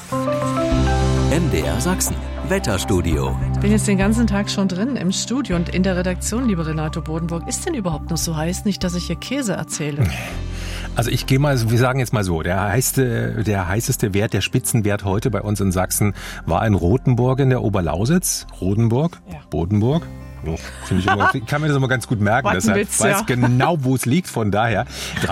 MDR Sachsen, Wetterstudio. Ich bin jetzt den ganzen Tag schon drin im Studio und in der Redaktion, liebe Renato Bodenburg. Ist denn überhaupt noch so heiß? Nicht, dass ich hier Käse erzähle. Also wir sagen jetzt mal so, der heißeste Wert, der Spitzenwert heute bei uns in Sachsen war in Rothenburg in der Oberlausitz. Rodenburg, ja. Bodenburg. Ich kann mir das immer ganz gut merken, deshalb weiß genau, wo es liegt, von daher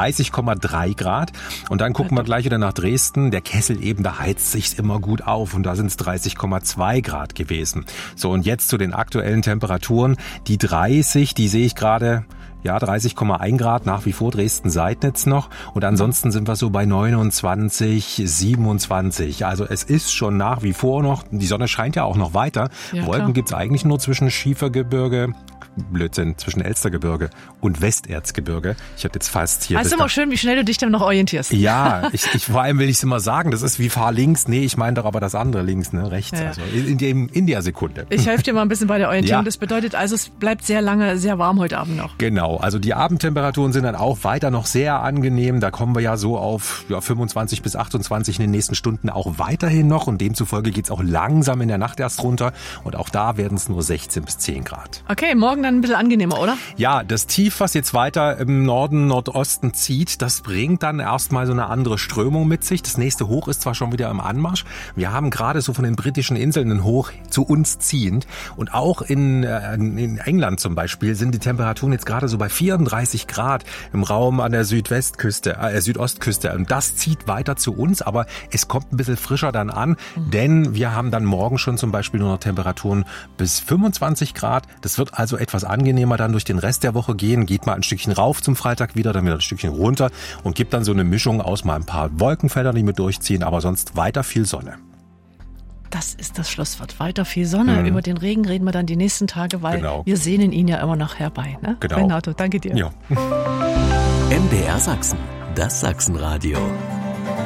30,3 Grad. Und dann gucken wir gleich wieder nach Dresden. Der Kessel eben, da heizt sich's immer gut auf und da sind es 30,2 Grad gewesen. So, und jetzt zu den aktuellen Temperaturen. Die 30, die sehe ich gerade. Ja, 30,1 Grad, nach wie vor Dresden-Seidnitz noch. Und ansonsten sind wir so bei 29, 27. Also es ist schon nach wie vor noch, die Sonne scheint ja auch noch weiter. Ja, Wolken gibt's eigentlich nur zwischen Schiefergebirge, zwischen Elstergebirge und Westerzgebirge. Ich habe jetzt fast hier... Es ist immer schön, wie schnell du dich dann noch orientierst. Ja, vor allem will ich es immer sagen, das ist wie fahr links. Nee, ich meine doch aber das andere links, ne, rechts. Ja. Also in der Sekunde. Ich helfe dir mal ein bisschen bei der Orientierung. Ja. Das bedeutet also, es bleibt sehr lange, sehr warm heute Abend noch. Genau, also die Abendtemperaturen sind dann auch weiter noch sehr angenehm. Da kommen wir ja so auf 25 bis 28 in den nächsten Stunden auch weiterhin noch. Und demzufolge geht's auch langsam in der Nacht erst runter. Und auch da werden es nur 16 bis 10 Grad. Okay, morgen dann ein bisschen angenehmer, oder? Ja, das Tief, was jetzt weiter im Norden, Nordosten zieht, das bringt dann erstmal so eine andere Strömung mit sich. Das nächste Hoch ist zwar schon wieder im Anmarsch. Wir haben gerade so von den britischen Inseln ein Hoch zu uns ziehend. Und auch in England zum Beispiel sind die Temperaturen jetzt gerade so bei 34 Grad im Raum an der Südostküste. Und das zieht weiter zu uns, aber es kommt ein bisschen frischer dann an, denn wir haben dann morgen schon zum Beispiel nur noch Temperaturen bis 25 Grad. Das wird also etwas angenehmer dann durch den Rest der Woche gehen. Geht mal ein Stückchen rauf zum Freitag dann wieder ein Stückchen runter und gibt dann so eine Mischung aus mal ein paar Wolkenfelder, die mit durchziehen, aber sonst weiter viel Sonne. Das ist das Schlusswort. Weiter viel Sonne. Über den Regen reden wir dann die nächsten Tage, weil wir sehnen ihn ja immer noch herbei. Ne? Genau. Renato, danke dir. Ja. MDR Sachsen, das Sachsenradio.